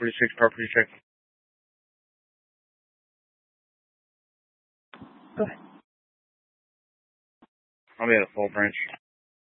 46 property check. Go ahead. I'll be at a full branch.